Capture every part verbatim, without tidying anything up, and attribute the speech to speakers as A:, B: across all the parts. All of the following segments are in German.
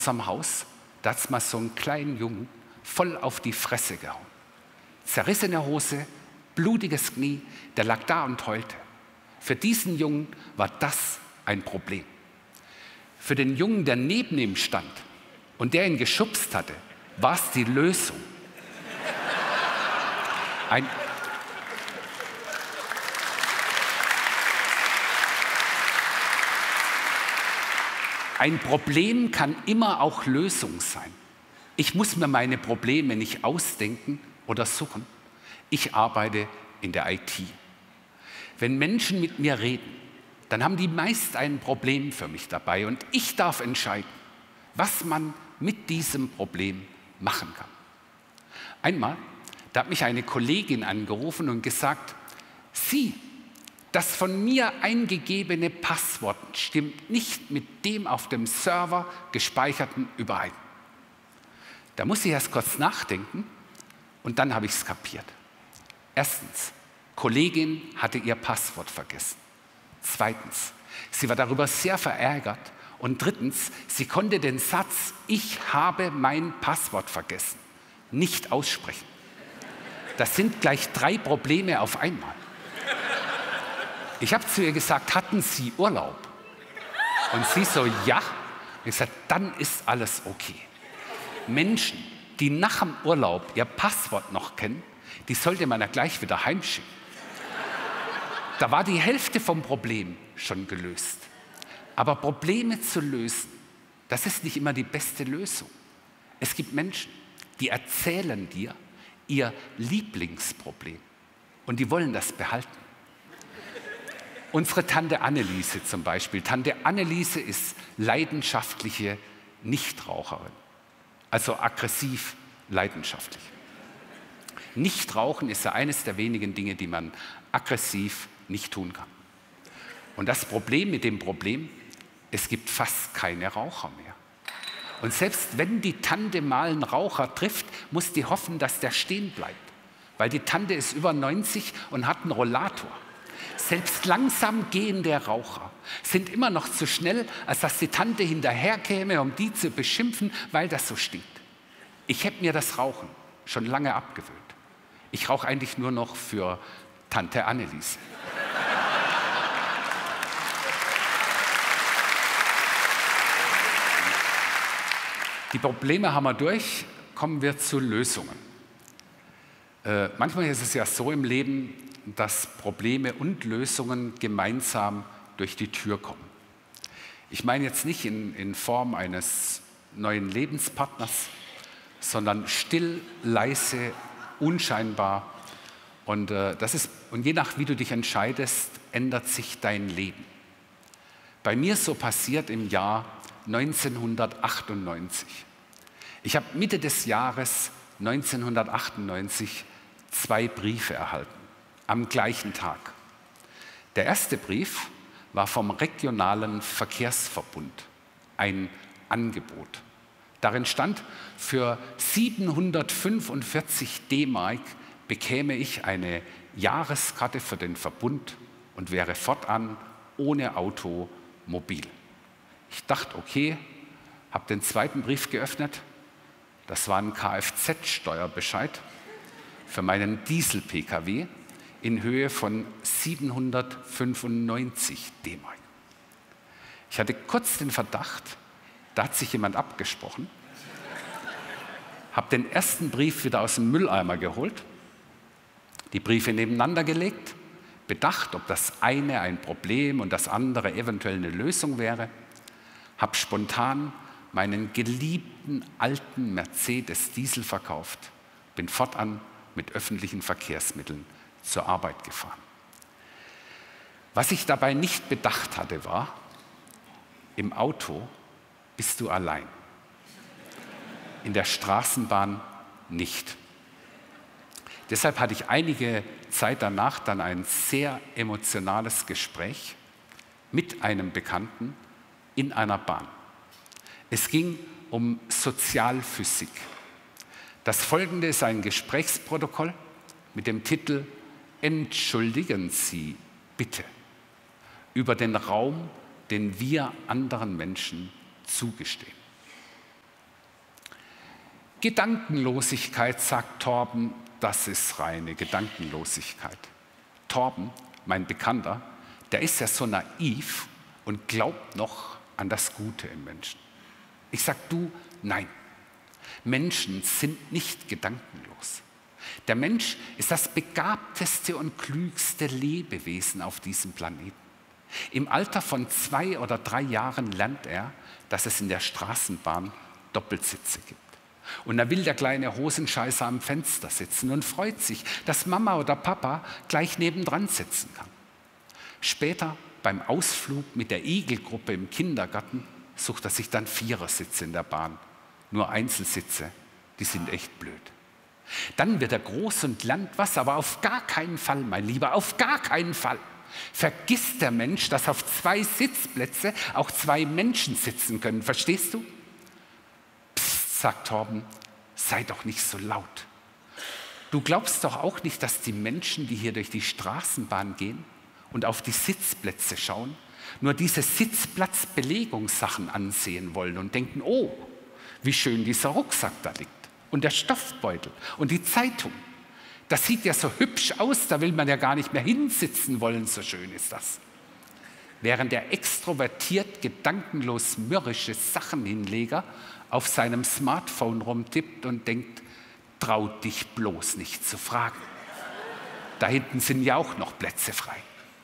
A: unserem Haus, da hat es mal so einen kleinen Jungen voll auf die Fresse gehauen. Zerrissene Hose, blutiges Knie, der lag da und heulte. Für diesen Jungen war das ein Problem. Für den Jungen, der neben ihm stand und der ihn geschubst hatte, war es die Lösung. Ein Ein Problem kann immer auch Lösung sein. Ich muss mir meine Probleme nicht ausdenken oder suchen. Ich arbeite in der I T. Wenn Menschen mit mir reden, dann haben die meist ein Problem für mich dabei und ich darf entscheiden, was man mit diesem Problem machen kann. Einmal, da hat mich eine Kollegin angerufen und gesagt, Sie, das von mir eingegebene Passwort stimmt nicht mit dem auf dem Server gespeicherten überein. Da muss ich erst kurz nachdenken und dann habe ich es kapiert. Erstens, Kollegin hatte ihr Passwort vergessen. Zweitens, sie war darüber sehr verärgert. Und drittens, sie konnte den Satz, ich habe mein Passwort vergessen, nicht aussprechen. Das sind gleich drei Probleme auf einmal. Ich habe zu ihr gesagt, hatten Sie Urlaub? Und sie so, ja. Und ich gesagt, dann ist alles okay. Menschen, die nach dem Urlaub ihr Passwort noch kennen, die sollte man ja gleich wieder heimschicken. Da war die Hälfte vom Problem schon gelöst. Aber Probleme zu lösen, das ist nicht immer die beste Lösung. Es gibt Menschen, die erzählen dir ihr Lieblingsproblem und die wollen das behalten. Unsere Tante Anneliese zum Beispiel. Tante Anneliese ist leidenschaftliche Nichtraucherin, also aggressiv leidenschaftlich. Nichtrauchen ist ja eines der wenigen Dinge, die man aggressiv nicht tun kann. Und das Problem mit dem Problem, es gibt fast keine Raucher mehr. Und selbst wenn die Tante mal einen Raucher trifft, muss die hoffen, dass der stehen bleibt. Weil die Tante ist über neunzig und hat einen Rollator. Selbst langsam gehende Raucher sind immer noch zu schnell, als dass die Tante hinterherkäme, um die zu beschimpfen, weil das so stinkt. Ich habe mir das Rauchen schon lange abgewöhnt. Ich rauche eigentlich nur noch für Tante Anneliese. Die Probleme haben wir durch, kommen wir zu Lösungen. Äh, manchmal ist es ja so im Leben, dass Probleme und Lösungen gemeinsam durch die Tür kommen. Ich meine jetzt nicht in, in Form eines neuen Lebenspartners, sondern still, leise, unscheinbar. Und, äh, das ist, und je nach wie du dich entscheidest, ändert sich dein Leben. Bei mir ist so passiert im Jahr neunzehnhundertachtundneunzig. Ich habe Mitte des Jahres neunzehnhundertachtundneunzig zwei Briefe erhalten, am gleichen Tag. Der erste Brief war vom regionalen Verkehrsverbund, ein Angebot. Darin stand, für siebenhundertfünfundvierzig D-Mark bekäme ich eine Jahreskarte für den Verbund und wäre fortan ohne Auto mobil. Ich dachte, okay, habe den zweiten Brief geöffnet. Das war ein Kfz-Steuerbescheid für meinen Diesel-P K W in Höhe von siebenhundertfünfundneunzig D-Mark. Ich hatte kurz den Verdacht, da hat sich jemand abgesprochen, habe den ersten Brief wieder aus dem Mülleimer geholt, die Briefe nebeneinander gelegt, bedacht, ob das eine ein Problem und das andere eventuell eine Lösung wäre, habe spontan meinen geliebten alten Mercedes Diesel verkauft, bin fortan mit öffentlichen Verkehrsmitteln zur Arbeit gefahren. Was ich dabei nicht bedacht hatte, war, im Auto bist du allein, in der Straßenbahn nicht. Deshalb hatte ich einige Zeit danach dann ein sehr emotionales Gespräch mit einem Bekannten in einer Bahn. Es ging um Sozialphysik. Das folgende ist ein Gesprächsprotokoll mit dem Titel Entschuldigen Sie bitte über den Raum, den wir anderen Menschen zugestehen. Gedankenlosigkeit, sagt Torben, das ist reine Gedankenlosigkeit. Torben, mein Bekannter, der ist ja so naiv und glaubt noch an das Gute im Menschen. Ich sag du, nein. Menschen sind nicht gedankenlos. Der Mensch ist das begabteste und klügste Lebewesen auf diesem Planeten. Im Alter von zwei oder drei Jahren lernt er, dass es in der Straßenbahn Doppelsitze gibt. Und da will der kleine Hosenscheißer am Fenster sitzen und freut sich, dass Mama oder Papa gleich nebendran sitzen kann. Später beim Ausflug mit der Igelgruppe im Kindergarten sucht er sich dann Vierersitze in der Bahn. Nur Einzelsitze, die sind echt blöd. Dann wird er groß und lernt was, aber auf gar keinen Fall, mein Lieber, auf gar keinen Fall. Vergisst der Mensch, dass auf zwei Sitzplätze auch zwei Menschen sitzen können. Verstehst du? Psst, sagt Torben, sei doch nicht so laut. Du glaubst doch auch nicht, dass die Menschen, die hier durch die Straßenbahn gehen und auf die Sitzplätze schauen, nur diese Sitzplatzbelegungssachen ansehen wollen und denken, oh, wie schön dieser Rucksack da liegt und der Stoffbeutel und die Zeitung. Das sieht ja so hübsch aus, da will man ja gar nicht mehr hinsitzen wollen, so schön ist das. Während der extrovertiert, gedankenlos mürrische Sachenhinleger auf seinem Smartphone rumtippt und denkt, traut dich bloß nicht zu fragen. Da hinten sind ja auch noch Plätze frei.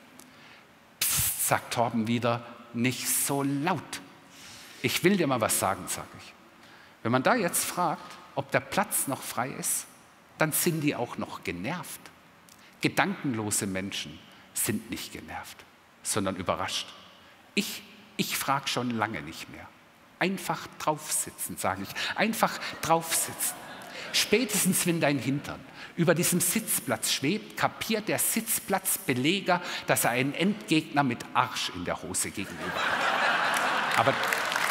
A: Psst, sagt Torben wieder, nicht so laut. Ich will dir mal was sagen, sage ich. Wenn man da jetzt fragt, ob der Platz noch frei ist, dann sind die auch noch genervt. Gedankenlose Menschen sind nicht genervt, sondern überrascht. Ich, ich frage schon lange nicht mehr. Einfach draufsitzen, sage ich. Einfach draufsitzen. Spätestens, wenn dein Hintern über diesem Sitzplatz schwebt, kapiert der Sitzplatzbeleger, dass er einen Endgegner mit Arsch in der Hose gegenüber hat. Aber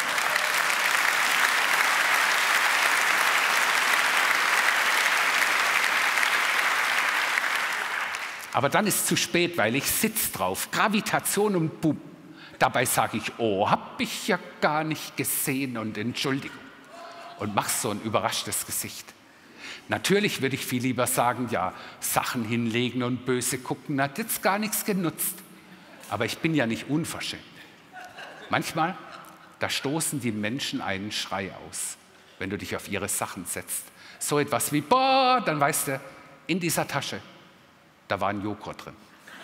A: Aber dann ist zu spät, weil ich sitze drauf. Gravitation und Boom. Dabei sage ich, oh, hab ich ja gar nicht gesehen und Entschuldigung. Und mach so ein überraschtes Gesicht. Natürlich würde ich viel lieber sagen, ja, Sachen hinlegen und böse gucken, hat jetzt gar nichts genutzt. Aber ich bin ja nicht unverschämt. Manchmal, da stoßen die Menschen einen Schrei aus, wenn du dich auf ihre Sachen setzt. So etwas wie, boah, dann weißt du, in dieser Tasche, da war ein Joghurt drin.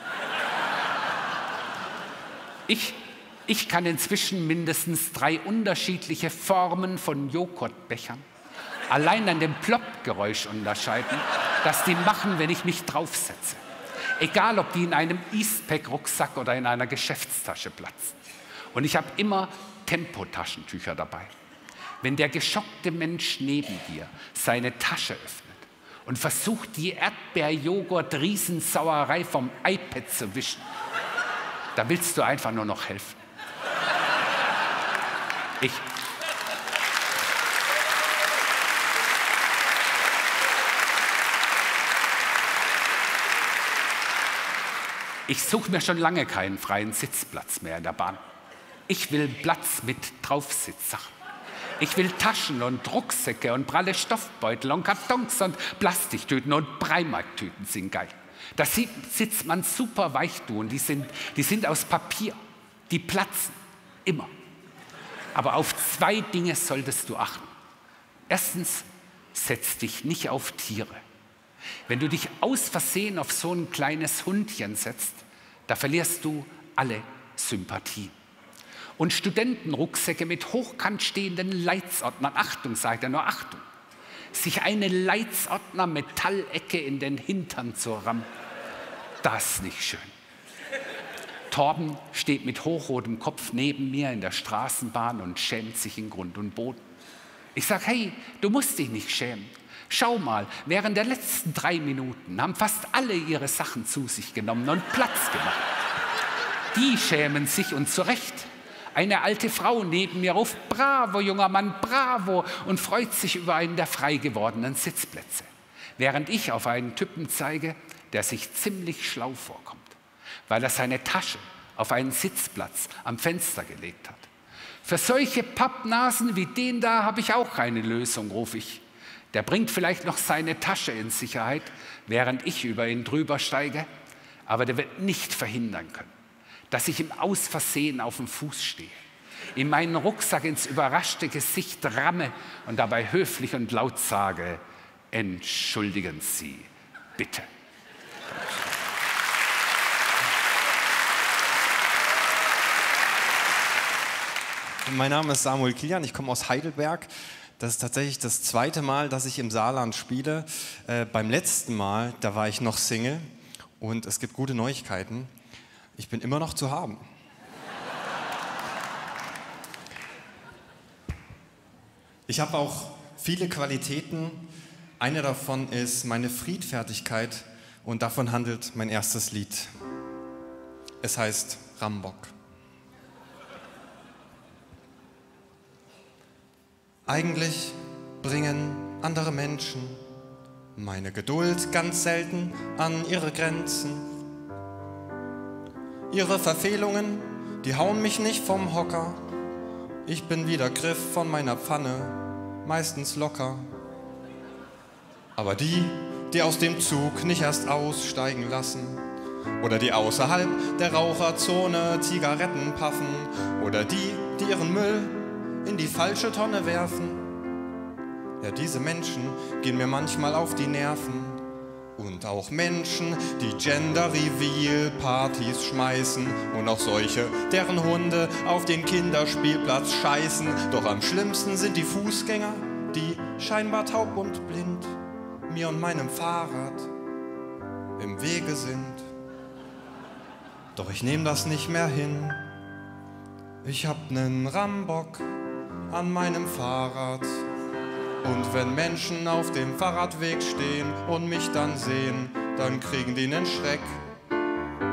A: Ich, ich kann inzwischen mindestens drei unterschiedliche Formen von Joghurtbechern allein an dem Plopp-Geräusch unterscheiden, das die machen, wenn ich mich draufsetze. Egal, ob die in einem Eastpak-Rucksack oder in einer Geschäftstasche platzen. Und ich habe immer Tempotaschentücher dabei. Wenn der geschockte Mensch neben dir seine Tasche öffnet und versucht, die Erdbeer-Joghurt-Riesensauerei vom iPad zu wischen, da willst du einfach nur noch helfen. Ich, ich suche mir schon lange keinen freien Sitzplatz mehr in der Bahn. Ich will Platz mit Draufsitzsachen. Ich will Taschen und Rucksäcke und pralle Stoffbeutel und Kartons und Plastiktüten und Breimarktüten sind geil. Da sitzt man super weich, du, und die sind, die sind aus Papier. Die platzen. Immer. Aber auf zwei Dinge solltest du achten. Erstens, setz dich nicht auf Tiere. Wenn du dich aus Versehen auf so ein kleines Hundchen setzt, da verlierst du alle Sympathie. Und Studentenrucksäcke mit hochkant stehenden Leitsordnern, Achtung, sagt er, nur Achtung, sich eine Leitsordner-Metallecke in den Hintern zu rammen, das ist nicht schön. Torben steht mit hochrotem Kopf neben mir in der Straßenbahn und schämt sich in Grund und Boden. Ich sage, hey, du musst dich nicht schämen. Schau mal, während der letzten drei Minuten haben fast alle ihre Sachen zu sich genommen und Platz gemacht. Die schämen sich und zu Recht. Eine alte Frau neben mir ruft, bravo, junger Mann, bravo, und freut sich über einen der frei gewordenen Sitzplätze. Während ich auf einen Typen zeige, der sich ziemlich schlau vorkommt, weil er seine Tasche auf einen Sitzplatz am Fenster gelegt hat. Für solche Pappnasen wie den da habe ich auch eine Lösung, rufe ich. Der bringt vielleicht noch seine Tasche in Sicherheit, während ich über ihn drüber steige, aber der wird nicht verhindern können, dass ich ihm aus Versehen auf dem Fuß stehe, in meinen Rucksack ins überraschte Gesicht ramme und dabei höflich und laut sage: Entschuldigen Sie, bitte.
B: Mein Name ist Samuel Kilian, ich komme aus Heidelberg. Das ist tatsächlich das zweite Mal, dass ich im Saarland spiele. Äh, beim letzten Mal, da war ich noch Single und es gibt gute Neuigkeiten. Ich bin immer noch zu haben. Ich habe auch viele Qualitäten. Eine davon ist meine Friedfertigkeit und davon handelt mein erstes Lied. Es heißt Rambock. Eigentlich bringen andere Menschen meine Geduld ganz selten an ihre Grenzen. Ihre Verfehlungen, die hauen mich nicht vom Hocker. Ich bin wie der Griff von meiner Pfanne, meistens locker. Aber die, die aus dem Zug nicht erst aussteigen lassen, oder die außerhalb der Raucherzone Zigaretten paffen, oder die, die ihren Müll in die falsche Tonne werfen. Ja, diese Menschen gehen mir manchmal auf die Nerven. Und auch Menschen, die Gender-Reveal-Partys schmeißen. Und auch solche, deren Hunde auf den Kinderspielplatz scheißen. Doch am schlimmsten sind die Fußgänger, die scheinbar taub und blind mir und meinem Fahrrad im Wege sind. Doch ich nehm das nicht mehr hin. Ich hab nen Rambock an meinem Fahrrad. Und wenn Menschen auf dem Fahrradweg stehen und mich dann sehen, dann kriegen die nen Schreck.